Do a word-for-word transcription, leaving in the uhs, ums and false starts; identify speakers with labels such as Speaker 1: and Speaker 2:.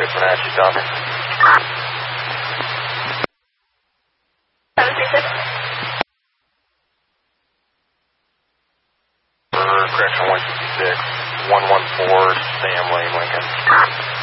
Speaker 1: Chris Wenatchee talking.
Speaker 2: seven three six.
Speaker 1: For correction one sixty-six, one one four, Sam Lane, Lincoln.